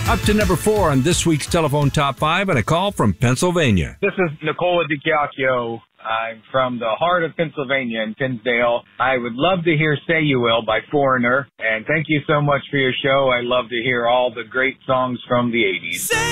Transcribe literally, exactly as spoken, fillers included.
Up to number four on this week's Telephone Top five and a call from Pennsylvania. This is Nicola DiCiacchio. I'm from the heart of Pennsylvania in Tinsdale. I would love to hear Say You Will by Foreigner. And thank you so much for your show. I love to hear all the great songs from the eighties. Say